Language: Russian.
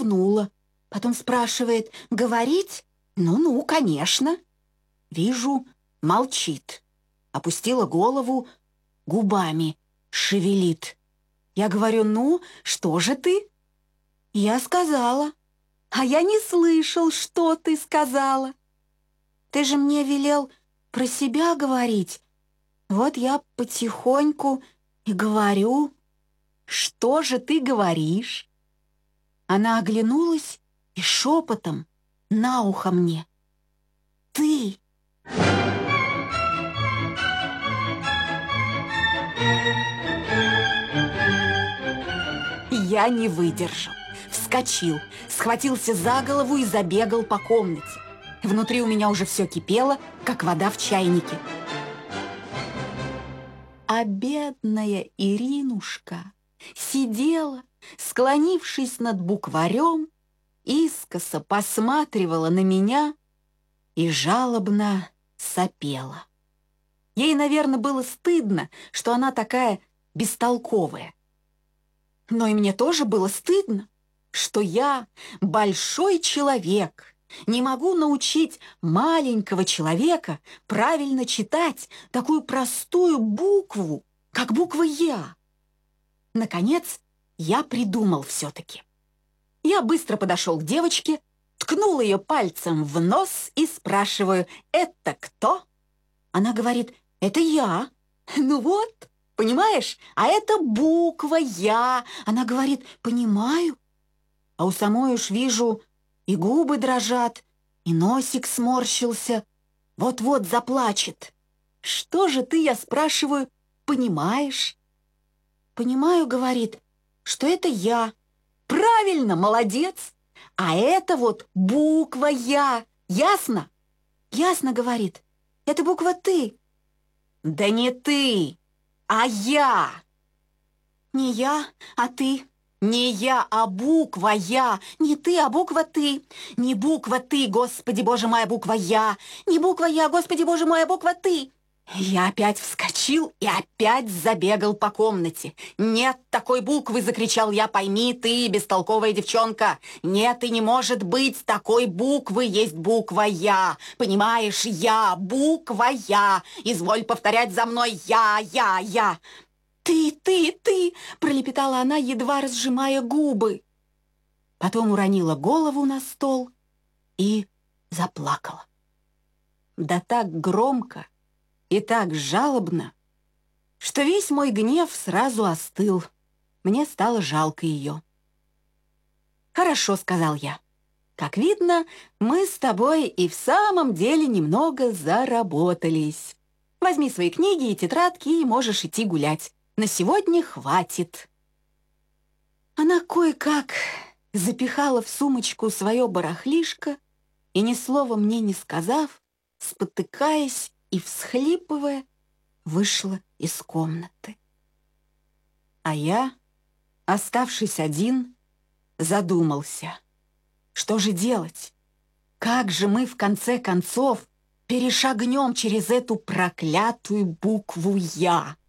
кивнула. Потом спрашивает: «Говорить?» «Ну-ну, конечно». Вижу, молчит. Опустила голову, губами шевелит. Я говорю: «Ну, что же ты?» Я сказала. «А я не слышал, что ты сказала. Ты же мне велел про себя говорить. Вот я потихоньку и говорю». «Что же ты говоришь?» Она оглянулась и шепотом на ухо мне: «Ты». Я не выдержал. Вскочил, схватился за голову и забегал по комнате. Внутри у меня уже все кипело, как вода в чайнике. А бедная Иринушка сидела, склонившись над букварем, искоса посматривала на меня и жалобно сопела. Ей, наверное, было стыдно, что она такая бестолковая. Но и мне тоже было стыдно, что я, большой человек, не могу научить маленького человека правильно читать такую простую букву, как буква «Я». Наконец, я придумал все-таки. Я быстро подошел к девочке, ткнул ее пальцем в нос и спрашиваю: «Это кто?» Она говорит: «Это я». Ну вот, понимаешь, а это буква «Я». Она говорит: «Понимаю». А у самой уж вижу, и губы дрожат, и носик сморщился. Вот-вот заплачет. «Что же ты, я спрашиваю, понимаешь?» «Понимаю», — говорит, — «что это я». «Правильно, молодец. А это вот буква «Я». Ясно?» «Ясно», — говорит, — «это буква «Ты». «Да не ты, а я». «Не я, а ты». «Не я, а буква «Я». «Не ты, а буква «Ты». «Не буква «Ты», Господи Боже мой, а буква «Я». «Не буква «Я», Господи Боже мой, а буква «Ты». Я опять вскочил и опять забегал по комнате. «Нет такой буквы!» — закричал я. «Пойми ты, бестолковая девчонка! Нет и не может быть такой буквы! Есть буква «Я». Понимаешь, «Я», буква «Я». Изволь повторять за мной: «Я». «Ты!» — пролепетала она, едва разжимая губы. Потом уронила голову на стол и заплакала. Да так громко и так жалобно, что весь мой гнев сразу остыл. Мне стало жалко ее. «Хорошо», — сказал я. «Как видно, мы с тобой и в самом деле немного заработались. Возьми свои книги и тетрадки, и можешь идти гулять. На сегодня хватит». Она кое-как запихала в сумочку свое барахлишко и, ни слова мне не сказав, спотыкаясь и всхлипывая, вышла из комнаты. А я, оставшись один, задумался, что же делать? Как же мы, в конце концов, перешагнем через эту проклятую букву «Я»?